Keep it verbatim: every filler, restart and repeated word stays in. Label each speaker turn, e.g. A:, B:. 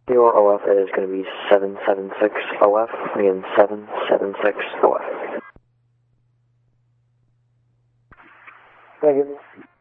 A: Your O F is going to be seven seven six O F. Again, seven seven six O F.
B: Thank you.